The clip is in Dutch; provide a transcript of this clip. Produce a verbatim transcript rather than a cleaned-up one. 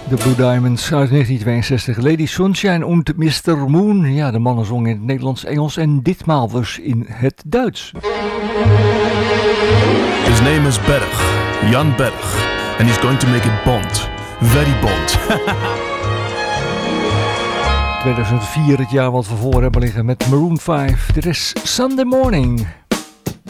De Blue Diamonds uit negentien tweeënzestig. Lady Sunshine und mister Moon. Ja, de mannen zongen in het Nederlands, Engels en ditmaal dus in het Duits. His name is Berg, Jan Berg. And he's going to make it Bond. Very Bond. tweeduizend vier, het jaar wat we voor hebben liggen met Maroon vijf. Dit is Sunday Morning.